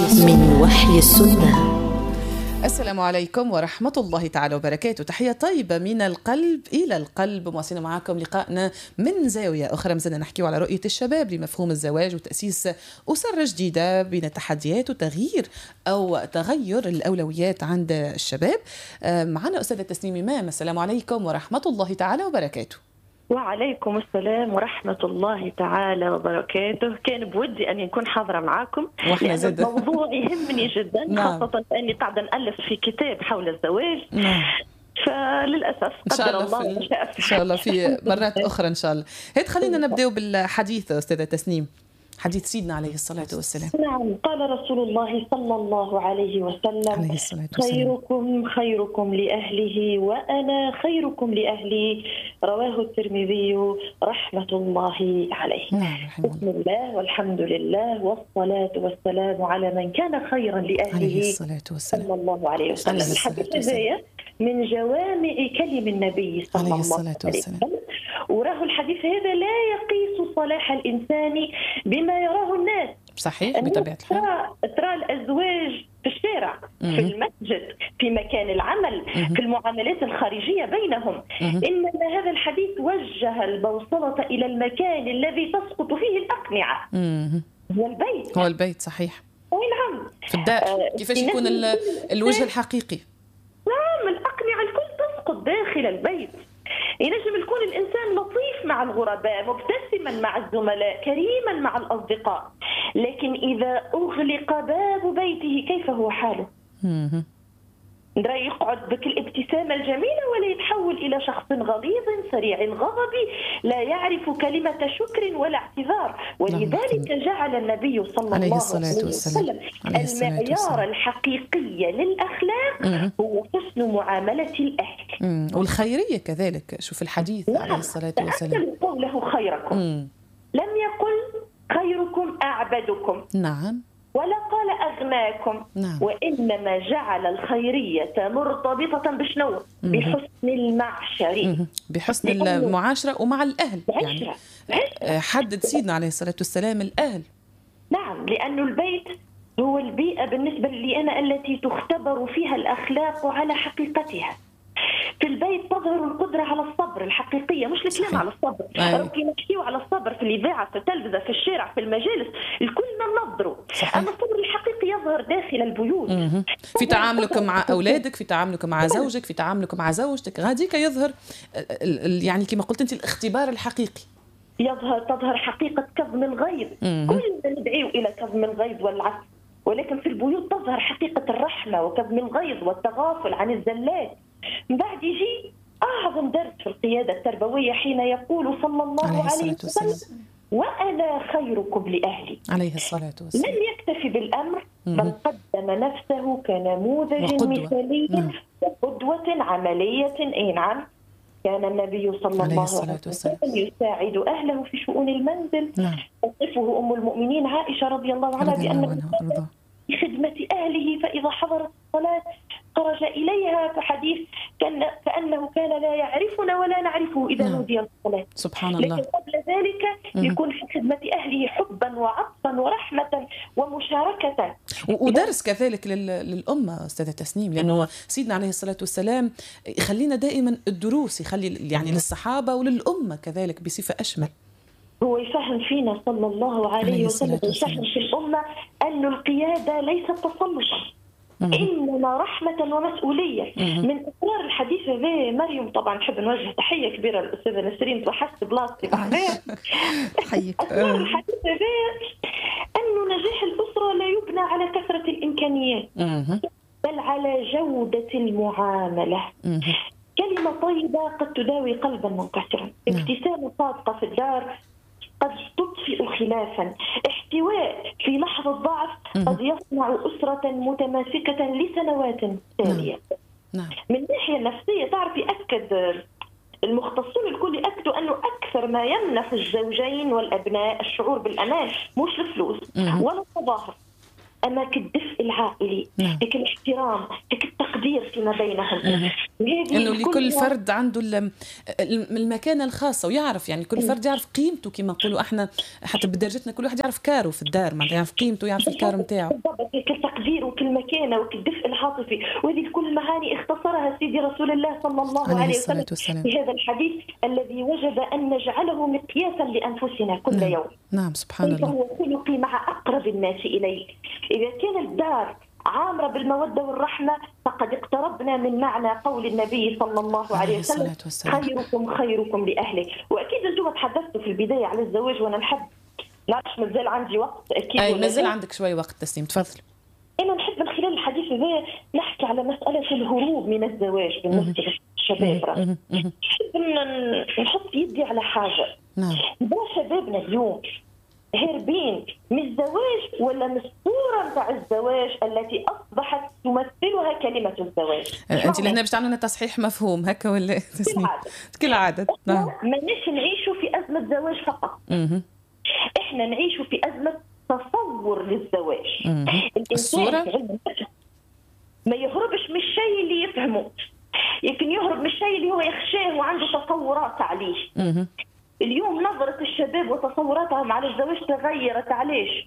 من وحي السنة. السلام عليكم ورحمة الله تعالى وبركاته. تحية طيبة من القلب إلى القلب. مواصلين معكم لقائنا من زاوية أخرى. مازلنا نحكي على رؤية الشباب لمفهوم الزواج وتأسيس أسرة جديدة بين التحديات وتغيير أو تغير الأولويات عند الشباب. معنا أستاذة تسنيم إمام. السلام عليكم ورحمة الله تعالى وبركاته. وعليكم السلام ورحمة الله تعالى وبركاته. كان بودي أن نكون حاضرة معاكم لأن الموضوع يهمني جدا. خاصة أني قاعدة نألف في كتاب حول الزواج. فللأسف قدر الله ما شاء فعل. إن شاء الله في مرات أخرى إن شاء الله. هيت خلينا نبدأ بالحديث أستاذة تسنيم، حديث سيدنا عليه الصلاة والسلام. نعم، قال رسول الله صلى الله عليه وسلم: خيركم لأهله وأنا خيركم لأهلي. رواه الترمذي رحمة الله عليه. بسم الله والحمد لله والصلاة والسلام على من كان خيرا لأهله صلى الله عليه وسلم. الحديث هذا من جوامع كلم النبي صلى الله عليه وسلم، وراه الحديث هذا لا يقيس صلاح الإنسان بما يراه الناس. صحيح، بطبيعة الحال. ترى الأزواج في الشارع، في المسجد، في مكان العمل، في المعاملات الخارجية بينهم. إنما هذا الحديث وجه البوصلة إلى المكان الذي تسقط فيه الأقنعة. هو البيت. هو البيت، صحيح. نعم، في الدار كيفاش يكون الوجه الحقيقي. نعم، الأقنعة الكل تسقط داخل البيت. ينجم يكون الإنسان لطيف مع الغرباء، مبتسما مع الزملاء، كريما مع الأصدقاء، لكن إذا أغلق باب بيته كيف هو حاله؟ يقعد بك الابتسامة الجميلة ولا يتحول إلى شخص غليظ سريع الغضب لا يعرف كلمة شكر ولا اعتذار. ولذلك جعل النبي صلى الله عليه وسلم المعيار الحقيقي للأخلاق هو حسن معاملة الأهل والخيرية كذلك. شوف الحديث عليه الصلاة والسلام قوله خيركم، لم يقل خيركم أعبدكم، نعم، ولا قال أغناكم، وإنما جعل الخيرية مرتبطة بشنو؟ بحسن المعشر، بحسن المعاشرة ومع الأهل. يعني حدد سيدنا عليه الصلاة والسلام الأهل. نعم، لأن البيت هو البيئة بالنسبة لي أنا التي تختبر فيها الأخلاق على حقيقتها. في البيت تظهر القدرة على الصبر الحقيقية، مش الكلام على الصبر. ربي نحكيو على الصبر في الإذاعة، في التلفزة، في الشارع، في المجالس، الكلنا ننظروا. أما الصبر الحقيقي يظهر داخل البيوت. في تعاملك مع أولادك، في تعاملك مع زوجك، في تعاملك مع زوجتك، غاديك يظهر يعني كما قلت أنت الاختبار الحقيقي. تظهر حقيقة كظم الغيظ. كلنا ندعيو إلى كظم الغيظ والعفو، ولكن في البيوت تظهر حقيقة الرحمة وكظم الغيظ والتغافل عن الزلات. من بعد يجي أعظم درس في القيادة التربوية حين يقول صلى الله عليه وسلم: وأنا خيركم لأهلي. عليه الصلاة والسلام. لم يكتفي بالأمر بل قدم نفسه كنموذج مثالي وقدوة عملية. نعم، كان النبي صلى الله عليه وسلم يساعد أهله في شؤون المنزل. تصفه أم المؤمنين عائشة رضي الله عنها بأنه بخدمة أهله، فإذا حضرت الصلاة خرج إليها. فحديث كأنه كان لا يعرفنا ولا نعرفه إذا نودي الصلاة. سبحان الله. لكن قبل ذلك يكون في خدمة أهله حبا وعطفا ورحمة ومشاركة. ودرس كذلك للأمة أستاذة تسنيم، لأنه سيدنا عليه الصلاة والسلام يخلينا دائما الدروس، يخلي يعني للصحابة وللأمة كذلك بصفة أشمل. هو يفهم فينا صلى الله عليه وسلم، يفهم في الأمة أن القيادة ليست تسلطا، إنما رحمة ومسؤولية. من أسرار الحديث هذا مريم، طبعا نحب نوجه تحية كبيرة للأستاذة نسرين، توحشت بلاصتي بعدين. أسرار الحديث هذا أن نجاح الأسرة لا يبنى على كثرة الإمكانيات بل على جودة المعاملة. كلمة طيبة قد تداوي قلبا منكسرا، ابتسامة صادقة في الدار قد تطفئ خلافا، احتواء في لحظة ضعف قد يصنع أسرة متماسكة لسنوات تالية. من الناحية النفسية تعرف يأكد المختصون الكل يأكدوا أنه أكثر ما يمنح الزوجين والأبناء الشعور بالأمان مش الفلوس ولا التظاهر، أما الدفء العائلي، لك الاحترام، لك التقدير فيما بينهم. انه لكل فرد عنده المكانه الخاصه، ويعرف يعني كل فرد يعرف قيمته كما نقولوا احنا، حتى بدرجتنا كل واحد يعرف كاره في الدار، معناتها يعرف قيمته، يعرف الكار نتاعو بالضبط، كالتقدير وكالمكانه وكالدفء العاطفي، وهذه كل معاني اختصرها سيدي رسول الله صلى الله عليه وسلم في هذا الحديث الذي وجب ان نجعله مقياسا لانفسنا كل يوم. نعم سبحان الله. هو خلقي مع اقرب الناس اليه. اذا كان الدار عامرة بالمودة والرحمة فقد اقتربنا من معنى قول النبي صلى الله عليه وسلم خيركم خيركم لأهله. وأكيد أنتم تحدثتوا في البداية على الزواج، وأنا نحب نعرفش مازال عندي وقت أكيد. أي مازال عندك شوي وقت تسنيم، تفضل. أنا نحب من خلال الحديث هذا نحكي على مسألة الهروب من الزواج بالنسبة للشباب. نحط يدي على حاجة. نعم. شبابنا اليوم هربين من الزواج ولا من الصورة نتاع الزواج التي أصبحت تمثلها كلمة الزواج. أنت لهنا باش تعملنا تصحيح مفهوم هكا ولا كل عادة. نعم. ماناش نعيشوا في أزمة زواج فقط. إحنا نعيشوا في أزمة تصور للزواج. الصورة ما يهربش من الشيء اللي يفهمه، لكن يهرب من الشيء اللي هو يخشاه وعنده تصورات عليه. اليوم نظرة الشباب وتصوراتهم على الزواج تغيرت. علاش؟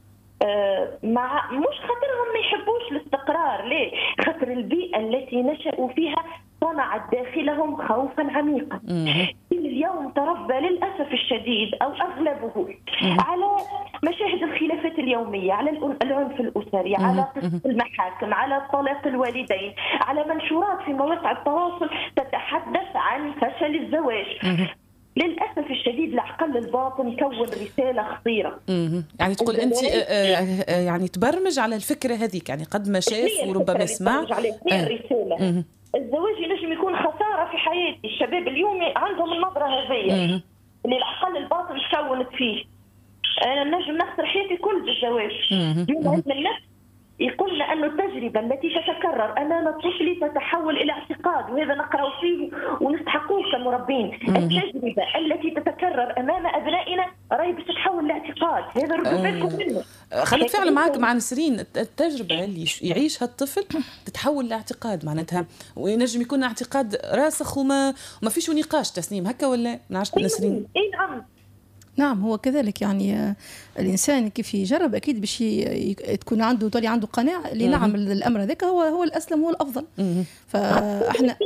مع مش خاطرهم ما يحبوش الاستقرار، ليه؟ خاطر البيئة التي نشأوا فيها صنعت داخلهم خوفا عميقا. اليوم تربى للأسف الشديد أو أغلبه على مشاهد الخلافات اليومية، على العنف الأسري، على قصة المحاكم، على طلاق الوالدين، على منشورات في مواقع التواصل تتحدث عن فشل الزواج. للأسف الشديد العقل الباطن كون رسالة خطيرة. يعني تقول أنت يعني تبرمج على الفكرة هذيك، يعني قد ما شاف وربما سمع الرسالة. الزواج ينجم يكون خسارة في حياتي. الشباب اليوم عندهم النظرة هذه اللي العقل الباطن كونت فيه. أنا نجم نخسر حياتي كل بالزواج. علم النفس يقول لنا أن التجربة التي تتكرر أمام الطفل تتحول إلى اعتقاد، وهذا نقرأ فيه ونستحقوه كمربين. التجربة التي تتكرر أمام أبنائنا راهي باش تتحول لاعتقاد، هذا ردوا بالكم منه. خلينا فعلا معك مع نسرين، التجربة اللي يعيشها الطفل تتحول لاعتقاد معناتها، وينجم يكون اعتقاد راسخ وما فيش نقاش. تسنيم هكا ولا نعرف نسرين؟ إيه نعم. نعم هو كذلك. يعني الإنسان كيف يجرب أكيد باش تكون عنده طالع عنده قناعة اللي نعم الأمر ذاك هو الأسلم هو الأفضل. فإحنا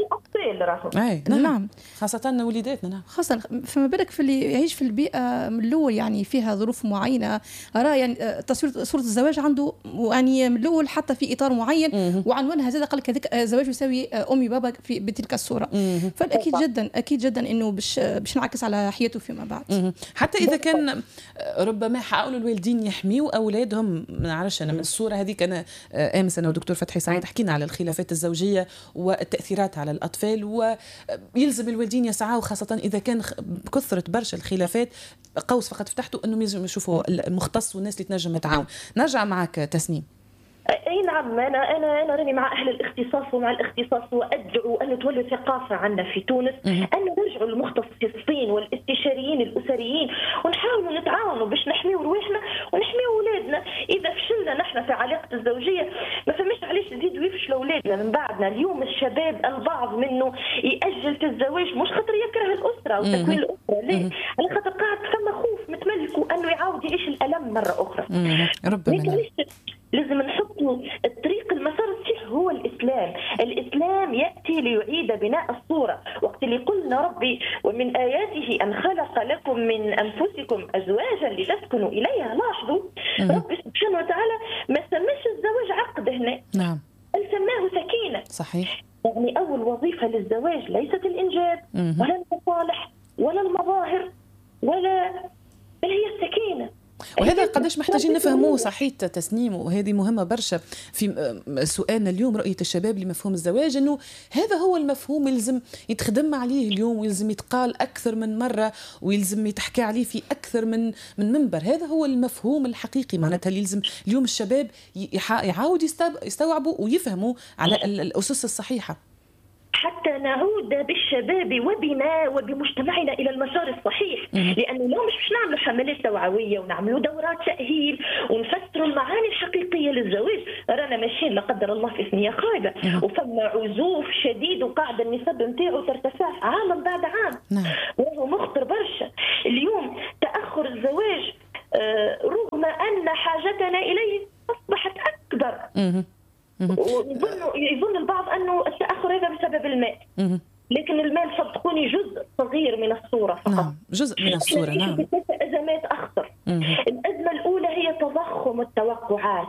نعم خاصة وليداتنا. نعم خاصة فما بالك في اللي يعيش في البيئة من الأول يعني فيها ظروف معينة. أرى يعني تصوير صورة الزواج عنده يعني من الأول حتى في إطار معين، وعنوانها زاد قال كذلك الزواج يساوي أمي بابا بتلك الصورة. فالأكيد جدا أكيد جدا إنه باش نعكس على حياته فيما بعد. حتى إذا كان ربما حاولوا الوالدين يحميوا أولادهم، ما نعرفش أنا من الصورة هذيك. أنا أمس أنا ودكتور فتحي سعيد حكينا على الخلافات الزوجية والتأثيرات على الأطفال، ويلزم الوالدين يسعوا خاصة إذا كان كثرة برشا الخلافات. قوس فقط فتحته أنهم يشوفوا المختص والناس اللي تنجم تعاون. نرجع معك تسنيم. اي نعم، انا راني مع اهل الاختصاص ومع الاختصاص، وادعو ان تولي ثقافه عندنا في تونس ان نرجعوا للمختصين والاستشاريين الاسريين ونحاولوا نتعاونوا باش نحميوا رواحنا ونحميوا اولادنا. اذا فشلنا نحن في علاقه الزوجيه ما فماش علاش نزيدوا يفشلوا اولادنا من بعدنا. اليوم الشباب البعض منه ياجل في الزواج مش خاطر يكره الاسره وتكوين الاسره، ليه؟ على خاطر قاعد ثم خوف متملكه انه يعاود يعيش الالم مره اخرى. ربما لازم نحطوا الطريق المسار الصحيح هو الإسلام. الإسلام يأتي ليعيد بناء الصورة. وقت اللي قلنا ربي ومن آياته أن خلق لكم من أنفسكم أزواجا لتسكنوا إليها، لاحظوا ربي سبحانه وتعالى ما سماش الزواج عقد هنا، نعم بل سماه سكينة. صحيح. يعني أول وظيفة للزواج ليست الإنجاب ولا المصالح ولا المظاهر ولا، بل هي السكينة. وهذا قداش محتاجين نفهموه صحيح تسنيم، وهذه مهمة برشا في سؤالنا اليوم رؤية الشباب لمفهوم الزواج، أنه هذا هو المفهوم يلزم يتخدم عليه اليوم، ويلزم يتقال أكثر من مرة، ويلزم يتحكى عليه في أكثر من منبر. هذا هو المفهوم الحقيقي معناتها اللي يلزم اليوم الشباب يعاود يستوعبوا ويفهموا على الأسس الصحيحة. حتى نعود بالشباب وبنا وبمجتمعنا إلى المسار الصحيح. لأنه لو مش نعملوا حملات توعوية ونعملوا دورات تأهيل ونفسروا المعاني الحقيقية للزواج، رانا ماشيين لا قدر الله في ثنية خايبة، وفما عزوف شديد وقاعدة النسب نتاعو ترتفع عام بعد عام، وهو مخطر برشا. اليوم تأخر الزواج رغم أن حاجتنا إليه أصبحت أكبر، يظن البعض أنه التأخر هذا بسبب المال، لكن المال صدقوني جزء صغير من الصورة فقط. نعم، جزء من الصورة. نعم. أزمات أخطر. الأزمة الأولى هي تضخم التوقعات.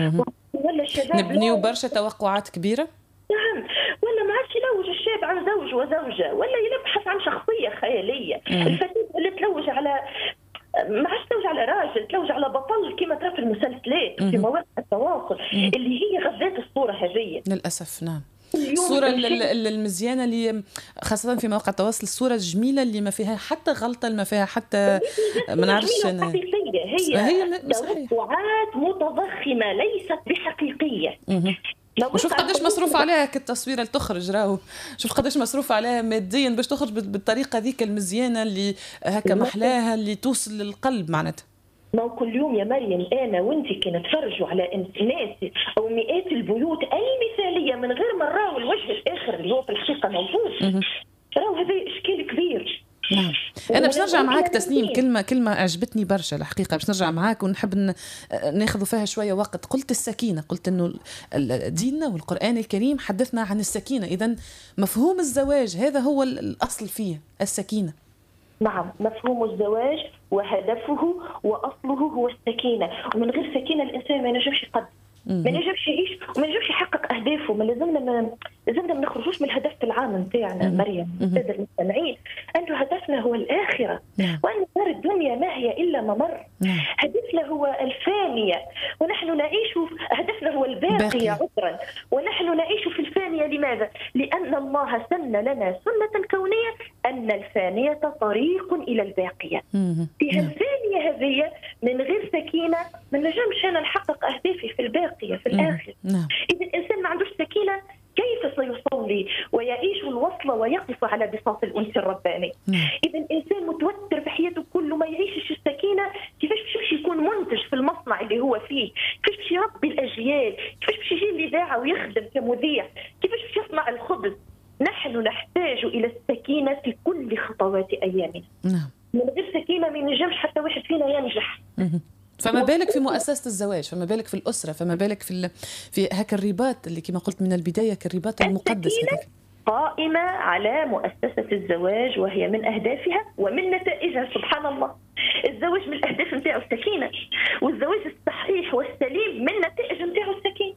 ولا الشباب نبنيو برشا توقعات كبيرة. نعم، ولا ما عادش يلوج الشاب عن زوج وزوجة، ولا يبحث عن شخصية خيالية. الفتاة اللي تلوج على ما عادش تلوج على راجل، تلوج على بطل كما ترى في المسلسلات في مواقع التواصل اللي هي غذات الصورة هذه للأسف. نعم، الصورة المزيانة اللي خاصة في مواقع التواصل، الصورة الجميلة اللي ما فيها حتى غلطة، اللي ما فيها حتى ما نعرفش أنا. هي توقعات متضخمة ليست بحقيقية. وشوف قداش مصروف عليها كالتصوير اللي تخرج، راهو شوف قداش مصروف عليها ماديا باش تخرج بالطريقة ذيك المزيانة اللي هكا محلاها اللي توصل للقلب معناتها. ما كل يوم يا مريم أنا وأنت كي نتفرجوا على ناس أو مئات البيوت المثالية من غير ما نراو الوجه الآخر اللي هو في الحقيقة موجود، راهو هذا إشكال كبير. نعم. أنا باش نرجع معاك تسنيم، كلمة عجبتني برشا الحقيقة، باش نرجع معاك ونحب ناخذ فيها شوية وقت. قلت السكينة، قلت إنه ديننا والقرآن الكريم حدثنا عن السكينة، إذن مفهوم الزواج هذا هو الأصل فيه، السكينة. نعم، مفهوم الزواج وهدفه وأصله هو السكينة، ومن غير سكينة الإنسان ما ينجمش يقدم، ما ينجمش يعيش وما ينجمش يحقق أهدافه. ما لازمنا ما نخرجوش من الهدف العام نتاعنا مريم السادة المستمعين، أنه هدفنا هو الآخرة، وأن دار الدنيا ما هي إلا ممر. هدفنا هو الفانية ونحن نعيش، هدفنا هو الباقية عذرا ونحن نعيش في الفانية. لماذا؟ لأن الله سن لنا سنة كونية أن الفانية طريق إلى الباقية. في الفانية هذه من غير سكينة ما نجمش أنا نحقق أهدافي في الباقية في الآخر. إذا الإنسان ما عندوش سكينة كيف سيصلي ويعيش الوصلة ويقف على بساط الأنس الرباني؟ إذا الإنسان متوتر في حياته كله، ما يعيشش السكينة، كيفاش باش يكون منتج في المصنع اللي هو فيه؟ كيفاش باش يربي الأجيال؟ كيفاش باش يجي الإذاعة ويخدم كمذيع؟ كيفاش باش يصنع الخبز؟ نحن نحتاج إلى السكينة في كل خطوات أيامنا. من غير سكينة ما ينجمش حتى واحد فينا ينجح. فما بالك في مؤسسة الزواج، فما بالك في الأسرة، فما بالك في هاك الرباط اللي كما قلت من البداية كالرباط المقدس هذاك. قائمة على مؤسسة الزواج وهي من أهدافها ومن نتائجها. سبحان الله، الزواج من الأهداف نتاعو السكينة، والزواج الصحيح والسليم من نتائج نتاعو السكينة.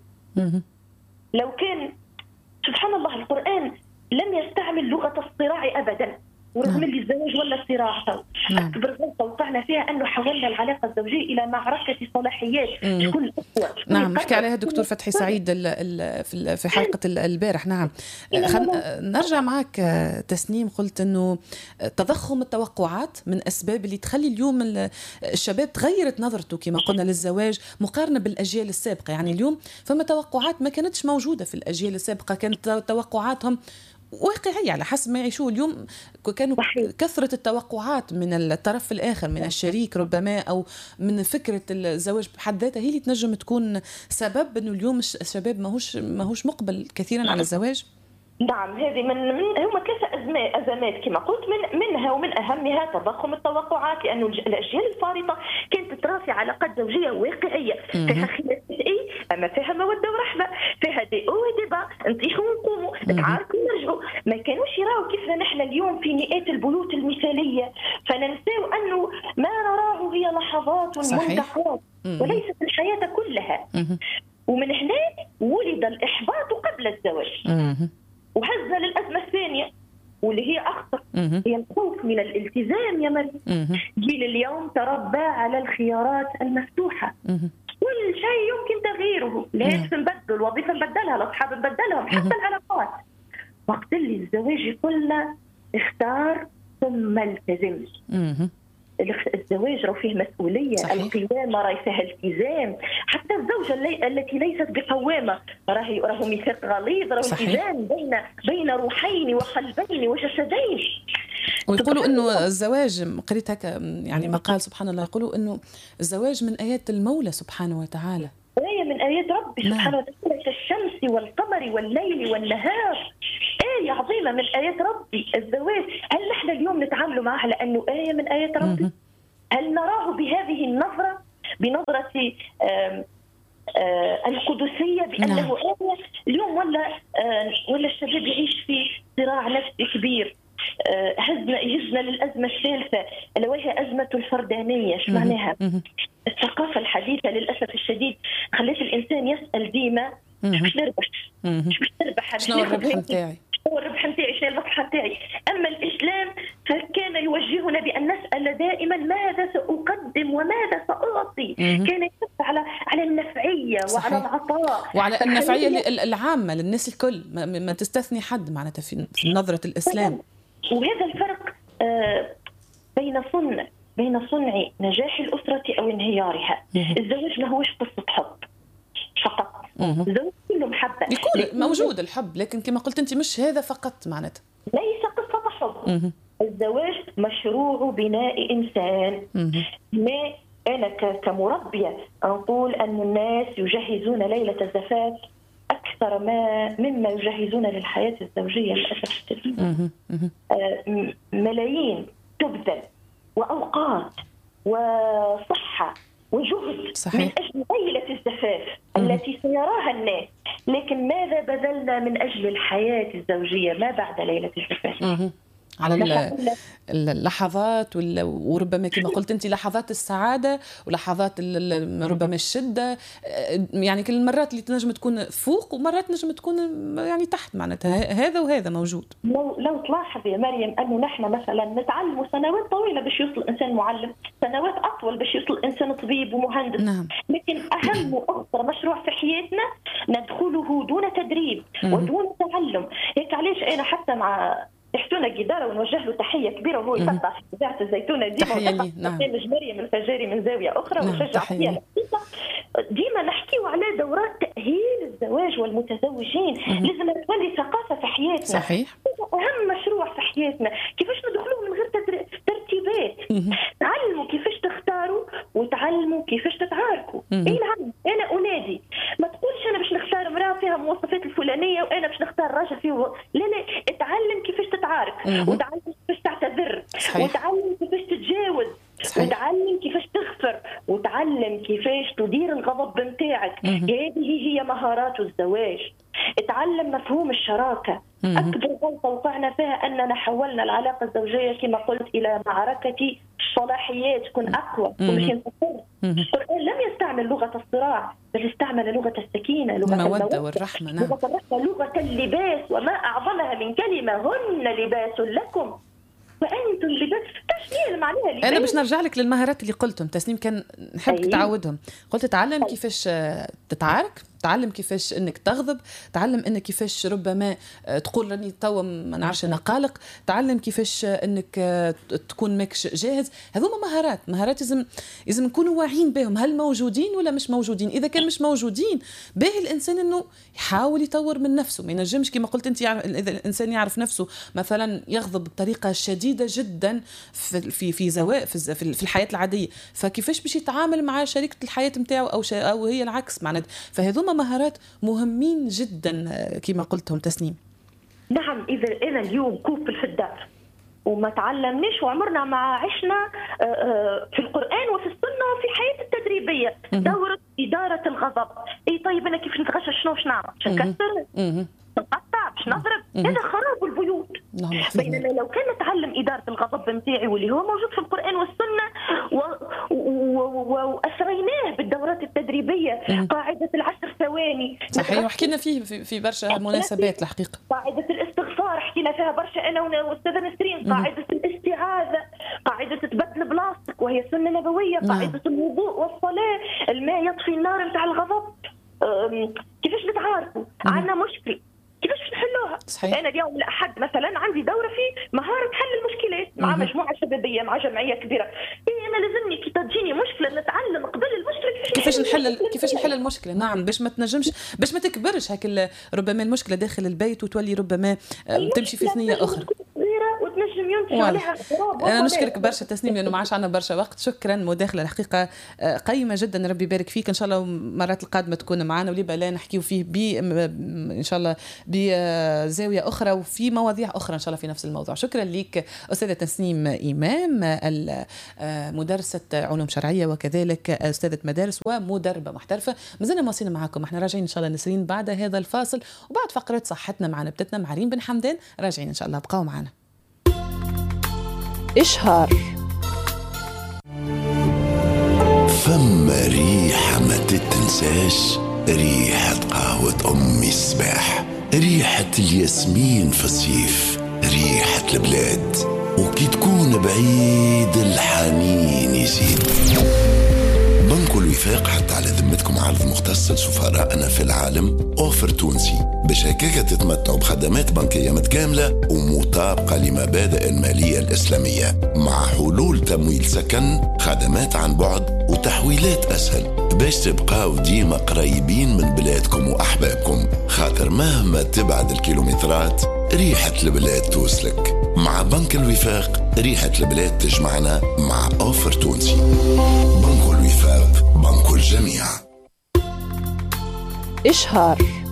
لو كان سبحان الله القرآن لم يستعمل لغة الصراع أبدا، ورغم اللي الزواج ولا صراع. أكبر غلطة وقعنا فيها أنه حولنا العلاقة الزوجية إلى معركة صلاحيات. شكون الأقوى؟ نعم، نحكي عليها الدكتور فتحي سعيد في حلقة البارح. نعم، نرجع معك تسنيم. قلت أنه تضخم التوقعات من أسباب اللي تخلي اليوم الشباب تغيرت نظرته كما قلنا للزواج مقارنة بالأجيال السابقة. يعني اليوم فما توقعات ما كانتش موجودة في الأجيال السابقة، كانت توقعاتهم واقعية على حسب ما يعيشوه. اليوم كانوا كثرة التوقعات من الطرف الآخر، من الشريك ربما، أو من فكرة الزواج بحد ذاتها، هي اللي تنجم تكون سبب أنه اليوم الشباب ماهوش مقبل كثيرا على الزواج. نعم، هذه من هما ثلاثة أزمات كما قلت، منها ومن أهمها تضخم التوقعات، لأنه الأجيال الفارطة كانت ترى في علاقات زوجية واقعية فيها خلاف أما فيها مودة ورحمة، فيها دي أو ديبا نطيحوا ونقوموا نتعاركوا ونرجعوا. ما كانوش يراو كيفنا نحن اليوم في مئات البيوت المثالية، فننساو أنه ما نراه هي لحظات ومنتقات وليست الحياة كلها. ومن هنا ولد الإحباط قبل الزواج، وهذا للأزمة الثانية واللي هي أخطر، هي الخوف من الالتزام يا مريم. جيل اليوم تربى على الخيارات المفتوحة، كل شيء يمكن تغييره، الهاتف نبدل، الوظيفة نبدلها، الأصحاب نبدلهم، حتى العلاقات. وقت اللي الزواج يقولنا اختار ثم التزم. الزواج راه فيه مسؤوليه، صحيح. القوامه راه فيها التزام، حتى الزوجه التي ليست بقوامه راهو ميثاق غليظ، راهو التزام بين روحين وقلبين وجسدين. ويقولوا انه الزواج، قريت هكا يعني مقال سبحان الله، يقولوا انه الزواج من ايات المولى سبحانه وتعالى، آية من آيات ربي سبحانه وتعالى، كالشمس والقمر والليل والنهار، آية عظيمة من آيات ربي الزواج. هل نحن اليوم نتعامل معه لأنه آية من آيات ربي؟ هل نراه بهذه النظرة، بنظرة القدسية، بأنه آية؟ اليوم ولا الشباب يعيش في صراع نفسي كبير. يهزنا للأزمة الثالثة ألا وهي أزمة الفردانية. شو معناها؟ الثقافة الحديثة للأسف الشديد خلت الإنسان يسأل ديما باش نربح، شنو الربح نتاعي، شنو الربح نتاعي، شنو المصلحة نتاعي. أما الإسلام فكان يوجهنا بأن نسأل دائما ماذا سأقدم وماذا سأعطي. كان يحث على النفعية وعلى العطاء وعلى النفعية العامة للناس الكل، ما تستثني حد معناتها في نظرة الإسلام. وهذا الفرق بين صنع نجاح الأسرة أو انهيارها. الزواج ما هوش قصة حب فقط، الزواج كله محبة، يكون موجود الحب، لكن كما قلت أنت مش هذا فقط معناتها، ليس قصة حب. الزواج مشروع بناء إنسان. ما أنا كمربية نقول أن الناس يجهزون ليلة الزفاف أكثر مما يجهزون للحياة الزوجية للأسف الشديد. ملايين تبذل وأوقات وصحة وجهد صحيح. من أجل ليلة الزفاف التي سيراها الناس، لكن ماذا بذلنا من أجل الحياة الزوجية ما بعد ليلة الزفاف؟ على اللحظات وربما كما قلت أنت لحظات السعادة ولحظات ربما الشدة، يعني كل المرات اللي تنجم تكون فوق ومرات نجم تكون يعني تحت معناتها، هذا وهذا موجود. لو تلاحظ يا مريم أنه نحن مثلا نتعلم سنوات طويلة باش يوصل الإنسان معلم، سنوات أطول باش يوصل الإنسان طبيب ومهندس. نعم. لكن أهم وأخطر مشروع في حياتنا ندخله دون تدريب ودون تعلم. هيك علاش أنا حتى مع تحتونا جدارة ونوجه له تحية كبيرة وهو يفتح في إذاعة الزيتونة ديما، نعم. مريم الفجاري من زاوية أخرى وشجع فيها ديما نحكيو على دورات تأهيل الزواج والمتزوجين. لازم تولي ثقافة في حياتنا. صحيح. أهم مشروع في حياتنا كيفاش ندخلوه من غير ترتيبات. تعلموا كيفاش تختاروا وتعلموا كيفاش تتعاركوا. نعم أنا أنادي، ما تقولش أنا باش نختار امرأة فيها المواصفات الفلانية وأنا باش نختار راجل فيه لا اتعلم كيفاش تتعارك، وتعلم كيفاش تعتذر، وتعلم كيفاش تتجاوز، وتعلم كيفاش تغفر، وتعلم كيفاش تدير الغضب نتاعك. هذه هي مهارات الزواج. اتعلم مفهوم الشراكة. أكبر غلطة وقعنا فيها أننا حولنا العلاقة الزوجية كما قلت إلى معركة صلاحيات، تكون أقوى ومش ينتصر. القرآن لم يستعمل لغة الصراع، بل استعمل لغة السكينة، لغة المودة والرحمة. نعم. لغة الرحمة، لغة اللباس، وما أعظمها من كلمة هن لباس لكم وأنتم لباس. تسنيم معناها لباس. أنا باش نرجع لك للمهارات اللي قلتهم تسنيم، كان نحب تعودهم. قلت تعلم كيفاش تتعارك، تعلم كيفاش انك تغضب، تعلم انك كيفاش ربما تقول راني توا ما نعرفش انا قلق، تعلم كيفاش انك تكون ماكش جاهز. هذوما مهارات لازم نكونوا واعيين بهم، هل موجودين ولا مش موجودين. اذا كان مش موجودين باهي الانسان انه يحاول يطور من نفسه، ما ينجمش كما قلت انت اذا الانسان يعرف نفسه مثلا يغضب بطريقه شديده جدا في الحياه العاديه، فكيفاش باش يتعامل مع شريكه الحياه نتاعو او هي العكس معناتها. فهذوما مهارات مهمين جدا كما قلتهم تسنيم. نعم. إذا أنا اليوم كوبل في الدار وما تعلمناش وعمرنا ما عشنا في القرآن وفي السنة وفي حياة التدريبية دورة إدارة الغضب. طيب أنا كيف نتغشى شنو باش نعمل؟ باش نكسر، نقطع، باش نضرب. هذا خراب البيوت. بينما لو كان نتعلم إدارة الغضب نتاعي واللي هو موجود في القرآن والسنة وأسريناه بالدورات التدريبية، قاعدة العشر ثواني. صحيح، وحكينا فيه في برشا مناسبات الحقيقة. قاعدة الاستغفار حكينا فيها برشا أنا وأستاذة نسرين. قاعدة الاستعاذة، قاعدة تبدل بلاصتك وهي سنة نبوية. قاعدة الوضوء والصلاة، الماء يطفي النار متاع الغضب. كيفاش نتعاركوا؟ عندنا مشكلة كيفاش نحلوها؟ صحيح. أنا اليوم الأحد مثلا عندي دورة في مهارة حل المشكلات مع مجموعه شبابيه مع جمعيه كبيره. انا لازمني كي تجيني مشكله نتعلم قبل المشكله كيفاش نحل المشكله. نعم، باش ما تنجمش، باش ما تكبرش هكا ربما المشكله داخل البيت وتولي ربما تمشي في ثنيه اخرى وتنجم ينتج عليها. انا نشكرك برشا تسنيم لانه ما عادش عندنا برشا وقت. شكرا، مداخله الحقيقه قيمه جدا، ربي يبارك فيك. ان شاء الله المرات القادمه تكون معنا ولي بلا نحكيو فيه ان شاء الله بزاويه اخرى وفي مواضيع اخرى ان شاء الله في نفس الموضوع. شكرا لك استاذه تسنيم امام، مدرسه علوم شرعيه وكذلك استاذه مدارس ومدربه محترفه. مازلنا مواصلين معكم، احنا راجعين ان شاء الله نسرين بعد هذا الفاصل وبعد فقره صحتنا مع نبتتنا مع ريم بن حمدان. راجعين ان شاء الله، بقاو معنا. إشهار. فما ريحة ما تتنساش، ريحة قهوة أمي الصباح، ريحة الياسمين في الصيف، ريحة البلاد، وكي تكون بعيد الحنين يزيد. بنك الوفاق حتى على ذمتكم عرض مختص لسفرائنا في العالم، أوفر تونسي باش هكاكا تتمتعوا بخدمات بنكية متكاملة ومطابقة لمبادئ المالية الإسلامية، مع حلول تمويل سكن، خدمات عن بعد وتحويلات أسهل، باش تبقاو ديما قريبين من بلادكم وأحبابكم، خاطر مهما تبعد الكيلومترات ريحة البلاد توصلك. مع بنك الوفاق ريحة البلاد تجمعنا مع أوفر تونسي. بنك الوفاق، بنك الجميع. إشهار.